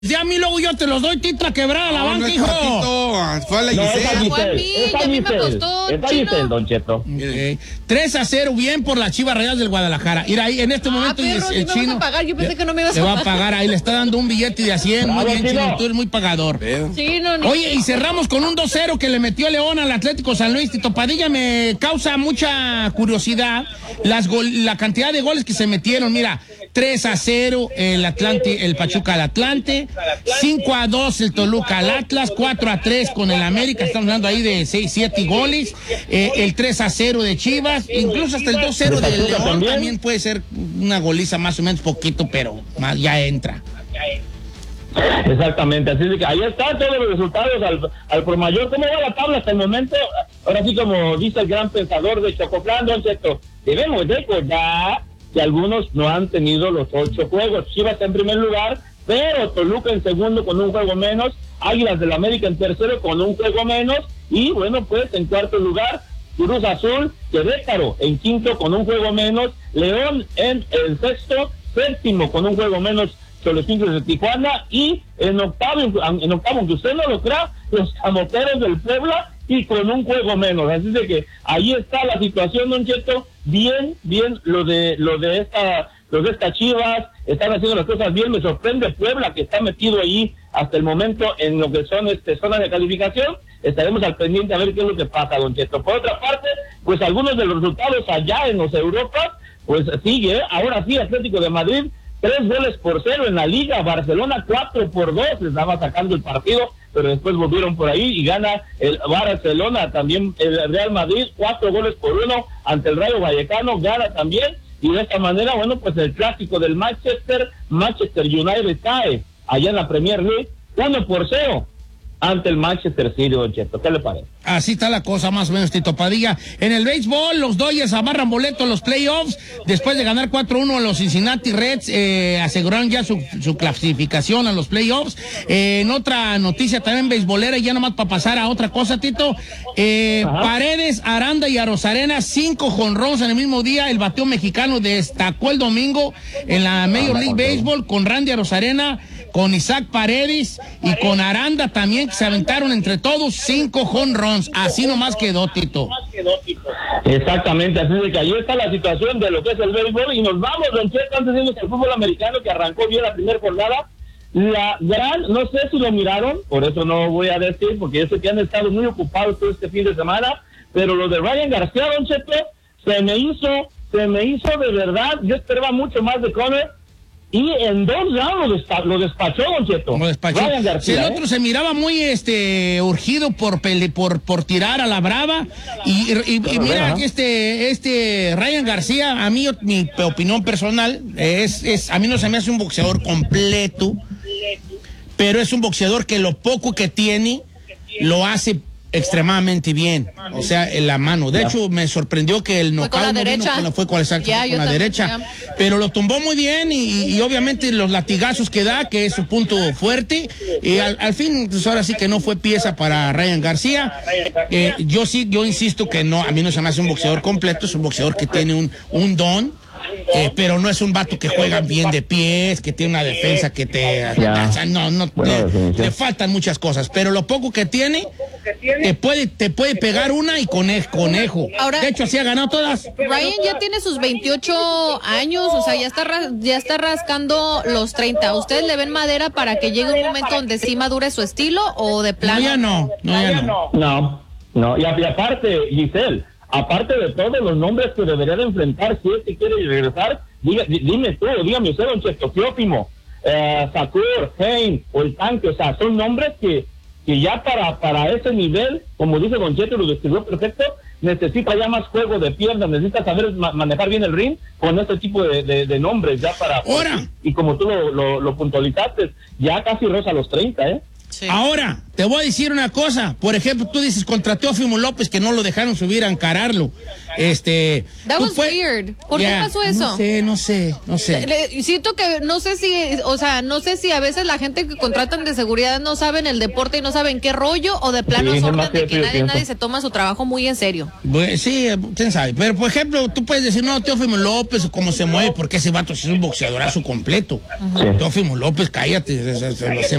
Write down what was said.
Ya a mí luego yo te los doy, Tito, quebrada la banca, hijo. Fue a la Giselle. A mí me costó, Giselle, Don Cheto. Okay. 3-0, bien por las Chivas Rayadas del Guadalajara. Mira, ahí en este momento perro, el chino. A pagar. Yo pensé que no me ibas a pagar. Le va a pagar, ahí le está dando un billete de a 100. Muy bien, chino, tú eres muy pagador. Oye, y cerramos con un 2-0 que le metió León al Atlético San Luis. Tito Padilla, me causa mucha curiosidad la cantidad de goles que se metieron. Mira, 3-0 el Pachuca al Atlante, 5-2 el Toluca al Atlas, 4-3 con el América, estamos hablando ahí de 6-7 goles, el 3-0 de Chivas, incluso hasta el 2-0 de León también puede ser una goliza más o menos poquito, pero más ya entra. Exactamente, así es que ahí están todos los resultados al por mayor. ¿Cómo va la tabla hasta el momento? Ahora sí, como dice el gran pensador de Chocoflán, Don Cheto, debemos recordar que algunos no han tenido los 8 juegos. Chivas está en primer lugar, pero Toluca en segundo con un juego menos, Águilas del América en tercero con un juego menos, y bueno, pues en cuarto lugar, Cruz Azul, Querétaro en quinto con un juego menos, León en el sexto, séptimo con un juego menos, Cholos-Tigres de Tijuana, y en octavo, aunque usted no lo crea, los Camoteros del Puebla, y con un juego menos. Así de que ahí está la situación, Don Cheto. Bien, lo de esta Chivas, están haciendo las cosas bien. Me sorprende Puebla, que está metido ahí hasta el momento en lo que son zonas de calificación. Estaremos al pendiente a ver qué es lo que pasa, Don Cheto. Por otra parte, pues algunos de los resultados allá en los Europas, pues sigue, ahora sí, Atlético de Madrid, 3-0 en la Liga, Barcelona 4-2, les estaba sacando el partido, pero después volvieron por ahí y gana el Barcelona, también el Real Madrid 4-1 ante el Rayo Vallecano, gana también, y de esta manera, bueno, pues el clásico del Manchester United cae allá en la Premier League 1-0 ante el Manchester City, Don Cheto. ¿Qué le parece? Así está la cosa, más o menos, Tito Padilla. En el béisbol, los Dodgers amarran boleto en los playoffs. Después de ganar 4-1 a los Cincinnati Reds, aseguraron ya su clasificación a los playoffs. En otra noticia también beisbolera, y ya nomás para pasar a otra cosa, Tito. Paredes, Aranda y Arozarena, 5 jonrones en el mismo día. El bateo mexicano destacó el domingo en la Major League Baseball con Randy Arozarena, con Isaac Paredes y con Aranda también, que se aventaron entre todos 5 jonrones. Así nomás quedó, Tito. Exactamente, así de que ahí está la situación de lo que es el béisbol, y nos vamos, Don Cheto, antes de irnos al fútbol americano, que arrancó bien la primera jornada. No sé si lo miraron, por eso no voy a decir, porque yo sé que han estado muy ocupados todo este fin de semana, pero lo de Ryan García, Don Cheto, se me hizo de verdad. Yo esperaba mucho más de Conner, y en 2 rounds lo despachó, Don Cheto. García, el otro se miraba muy urgido por tirar a la brava, y mira que este Ryan García, a mí, mi opinión personal, a mí no se me hace un boxeador completo, pero es un boxeador que lo poco que tiene lo hace extremadamente bien, o sea, en la mano. De hecho, me sorprendió que el knockout fue con la derecha, pero lo tumbó muy bien, y obviamente los latigazos que da, que es su punto fuerte, y al fin, pues ahora sí que no fue pieza para Ryan García. Yo insisto que no, a mí no se me hace un boxeador completo, es un boxeador que tiene un don, pero no es un vato que juega bien de pies, que tiene una defensa que le faltan muchas cosas, pero lo poco que tiene te puede pegar una y conejo. Ahora, de hecho, así ha ganado todas. Ryan ya tiene sus 28 años, o sea, ya está rascando los 30. ¿Ustedes le ven madera para que llegue un momento donde sí madure su estilo, o de plano? No, y aparte, Giselle, aparte de todos los nombres que debería de enfrentar si es que quiere regresar, dígame usted, Don Cheto, Teófimo, Sakur, Hein o el Tanque, o sea, son nombres que ya para ese nivel, como dice Don Cheto, lo describió perfecto, necesita ya más juego de piernas, necesita saber manejar bien el ring con este tipo de nombres ya para... Ahora. Y como tú lo puntualizaste, ya casi roza los 30, Sí. Ahora, te voy a decir una cosa. Por ejemplo, tú dices contra Teófimo López que no lo dejaron subir a encararlo. That was weird. ¿Por qué pasó eso? No sé. Siento que no sé si a veces la gente que contratan de seguridad no saben el deporte y no saben qué rollo, o de plano son de que nadie se toma su trabajo muy en serio. Pues, sí, quién sabe. Pero, por ejemplo, tú puedes decir, no, Teófimo López, cómo se mueve, porque ese vato es un boxeadorazo completo. Teófimo López, cállate, se